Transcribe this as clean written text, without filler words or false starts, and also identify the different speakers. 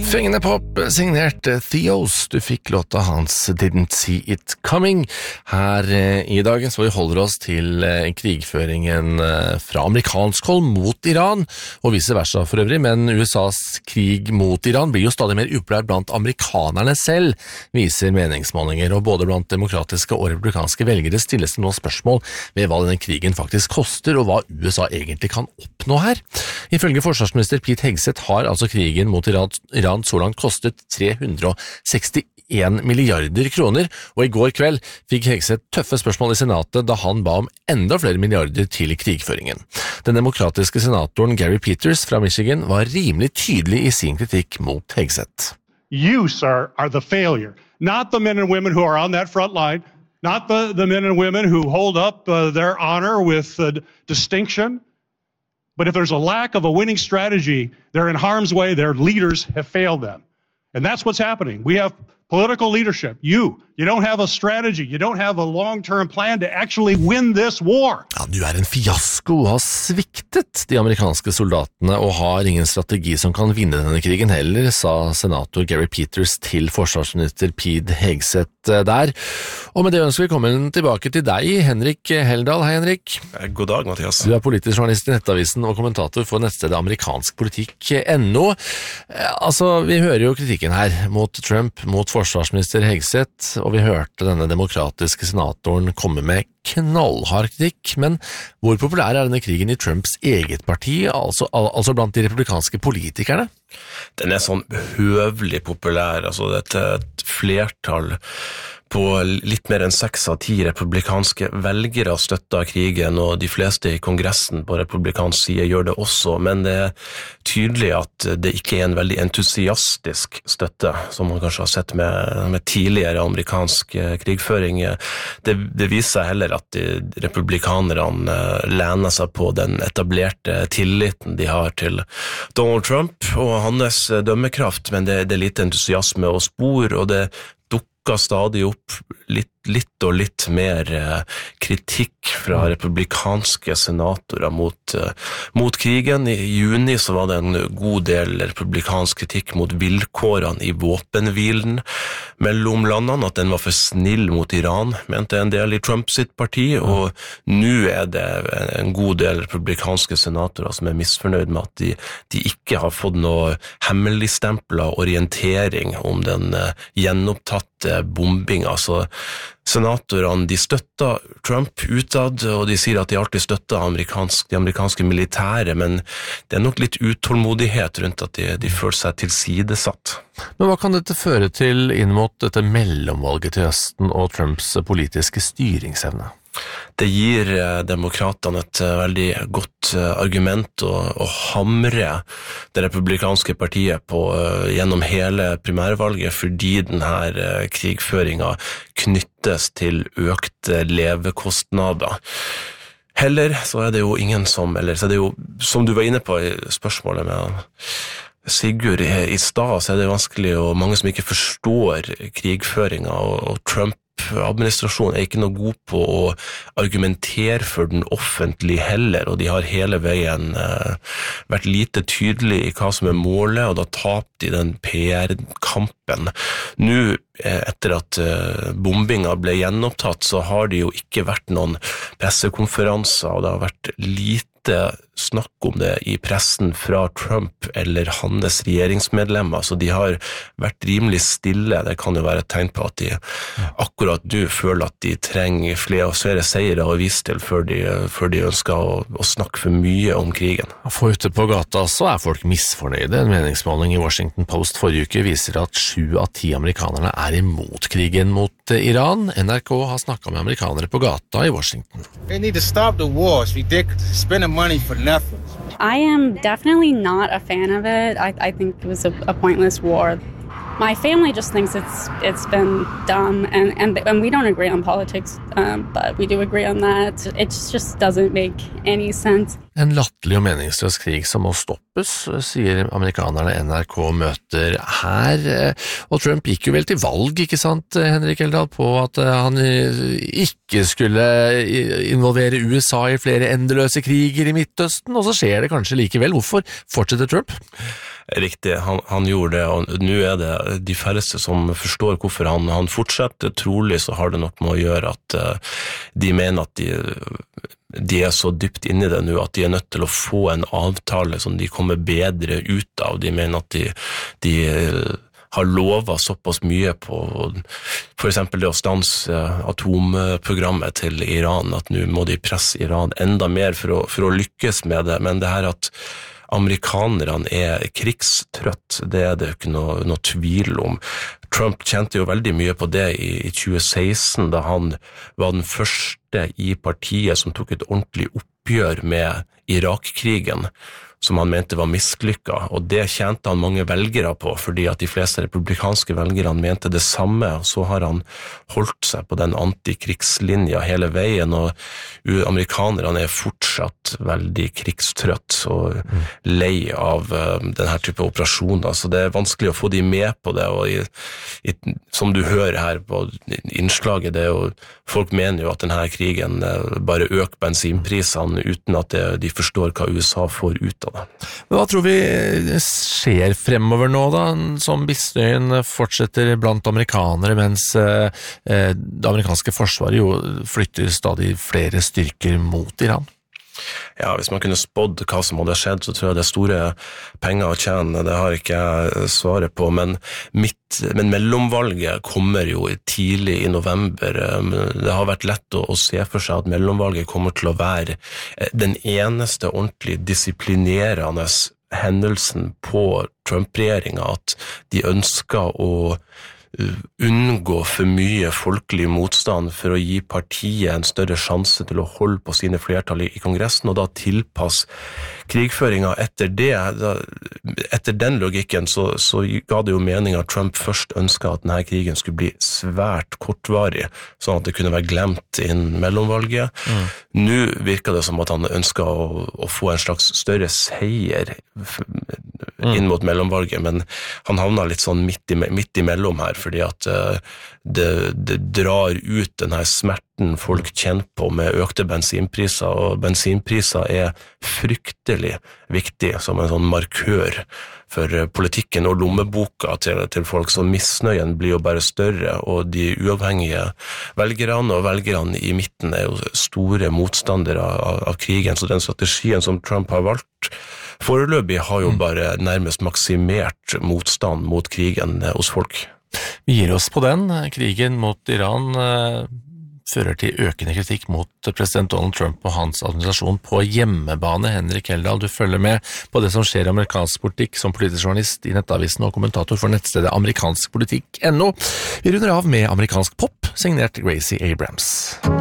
Speaker 1: Fengende pop, signert Theos. Du fikk låta hans Didn't See It Coming. Her i dagen så vi holder oss til krigføringen fra amerikansk hold mot Iran, og vice versa for øvrig, men USAs krig mot Iran blir jo stadig mer upopulær blant amerikanerne selv, viser meningsmålinger, og både blant demokratiske og republikanske velgere stilles det nå spørsmål ved hva denne krigen faktisk koster, og hva USA egentlig kan oppnå her. Ifølge forsvarsminister Pete Hegseth har altså krigen mot Iran så langt kostet 361 milliarder kroner, og i går kveld fikk Hegseth tøffe spørsmål i senatet da han ba om enda flere milliarder til krigføringen. Den demokratiske senatoren Gary Peters fra Michigan var rimelig tydelig i sin kritikk mot Hegseth.
Speaker 2: You, sir, are the failure, not the men and women who are on that front line, not the men and women who hold up their honor with distinction. But if there's a lack of a winning strategy, they're in harm's way, their leaders have failed them. And that's what's happening. We have political leadership. You don't have a strategy. You don't have a long-term plan to actually win this war.
Speaker 1: Ja, du en fiasko og har sviktet de amerikanske soldatene og har ingen strategi som kan vinne denne krigen heller, sa senator Gary Peters til forsvarsminister Pete Hegseth der. Og med det ønsker vi komme tilbake til deg, Henrik Heldal. Hei, Henrik.
Speaker 3: God dag, Mathias.
Speaker 1: Du politisk journalist i Nettavisen og kommentator for nettstedet amerikanskpolitikk.no. Altså, vi hører jo kritikken her mot Trump, mot forsvarsminister Hegseth, og vi hørte denne demokratiske senatoren komme med knallhard kritikk, men hvor populær denne krigen i Trumps eget parti, altså blant de republikanske politikerne?
Speaker 3: Den sånn høvelig populær, altså et flertall på litt mer enn 6 av 10 republikanske velgere støtter krigen, og de fleste i kongressen på republikansk side gjør det også, men det tydelig at det ikke en veldig entusiastisk støtte, som man kanskje har sett med tidligere amerikansk krigføring. Det viser heller at republikanerne lener seg på den etablerte tilliten de har til Donald Trump og hans dømmekraft, men det lite entusiasme og spor, og det stadig opp litt mer kritikk fra republikanske senatorer mot krigen. I juni så var det en god del republikansk kritikk mot vilkårene i våpenhvilen mellom landene, at den var for snill mot Iran, mente en del i Trump sitt parti, og nå det en god del republikanske senatorer som misfornøyd med at de ikke har fått noe hemmeligstemplet orientering om den gjenopptatte bombinga. Så senatorene, de støtter Trump utad, og de sier at de alltid støtter de amerikanske militære, men det nok litt utålmodighet rundt at de føler seg tilsidesatt.
Speaker 1: Men hva kan dette føre til inn mot dette mellomvalget til høsten og Trumps politiske styringsevne?
Speaker 3: Det gir demokratene et veldig godt argument å hamre det republikanske partiet på gjennom hele primærvalget, fordi denne krigføringen knyttes til økte levekostnader. Heller så det jo ingen som det jo, som du var inne på i spørsmålet med Sigurd i stad, så det vanskelig, og mange som ikke forstår krigføringen, og Trump administrasjonen ikke noe god på å argumentere for den offentlig heller, og de har hele veien vært lite tydelige i hva som målet, og da tapte de den PR-kampen. Nå, etter at bombinga ble gjenopptatt, så har det jo ikke vært noen pressekonferanser, og det har vært lite snakk om det i pressen fra Trump eller hans regjeringsmedlemmer, så de har vært rimelig stille. Det kan jo være et tegn på at de akkurat nå føler at de trenger flere seire å vise til før de ønsker å snakke for mye om krigen.
Speaker 1: For ute på gata så folk misfornøyde. En meningsmåling i Washington Post forrige uke viser at 7 av 10 amerikanerne imot krigen mot Iran. NRK har snakket med amerikanere på gata i Washington.
Speaker 4: They need to stop the war. It's ridiculous. Spending money for nothing.
Speaker 5: I am definitely not a fan of it. I think it was a pointless war. My family just thinks it's been dumb, and we don't agree on politics, but we do agree on that. It just doesn't make any sense.
Speaker 1: En latterlig og meningsløs krig som må stoppes, sier amerikanerne NRK møter her. Og Trump gikk jo vel til valg, ikke sant, Henrik Heldal, på at han ikke skulle involvere USA i flere endeløse kriger i Midtøsten, og så skjer det kanskje likevel. Hvorfor fortsetter Trump?
Speaker 3: Riktig, han gjorde det, og nå det de færreste som forstår hvorfor han fortsetter. Trolig så har det nok med å gjøre at de mener at de så dypt inn i det nå at de nødt til å få en avtale som de kommer bedre ut av. De mener at de har lovet såpass mye på for eksempel det å stanse atomprogrammet til Iran, at nå må de presse Iran enda mer for å lykkes med det. Men det her at amerikanerne krigstrøtt, det det ikke noe tvil om. Trump kjente jo veldig mye på det i 2016, da han var den første i partiet som tok et ordentlig oppgjør med Irak-krigen, som han mente var mislykket, og det tjente han mange velgere på, fordi at de fleste republikanske velgerne mente det samme, og så har han holdt seg på den antikrigslinja hele veien, og amerikanerne fortsatt veldig krigstrøtt og lei av denne type operasjoner, så det vanskelig å få de med på det, og som du hører her på innslaget, det jo, folk mener jo at denne krigen bare øker bensinprisene uten at de forstår hva USA får ut av det.
Speaker 1: Men hva tror vi skjer fremover nå da, som misnøyen fortsetter blant amerikanere, mens det amerikanske forsvaret jo flytter stadig flere styrker mot Iran?
Speaker 3: Ja, hvis man kunne spådd hva som hadde skjedd, så tror jeg det store penger å tjene, det har ikke jeg svaret på, men mellomvalget kommer jo tidlig i november. Det har vært lett å se for seg at mellomvalget kommer til å være den eneste ordentlig disiplinerende hendelsen på Trump-regjeringen, at de ønsker å unngå for mye folkelig motstand for å gi partiet en større sjanse til å holde på sine flertall i Kongressen, og da tilpasse krigføringen etter det. Etter den logikken så ga det jo mening at Trump først ønsket at denne krigen skulle bli svært kortvarig, sånn at det kunne være glemt innen mellomvalget. Nå virker det som at han ønsket å få en slags større seier inn mot mellomvalget, men han havna litt sånn midt imellom her, fordi at det drar ut denne smerten folk kjenner på med økte bensinpriser, og bensinpriser fryktelig viktig som en sånn markør for politikken og lommeboka til folk, så misnøyen blir jo bare større, og de uavhengige velgerne og velgerne i midten jo store motstandere av krigen, så den strategien som Trump har valgt foreløpig har jo bare nærmest maksimert motstand mot krigen hos folk.
Speaker 1: Vi gir oss på den. Krigen mot Iran fører til økende kritikk mot president Donald Trump og hans administrasjon på hjemmebane. Henrik Heldal, du følger med på det som skjer i amerikansk politikk som politisk journalist i Nettavisen og kommentator for nettstedet amerikanskpolitikk.no. Vi runder av med amerikansk pop, signert Gracie Abrams.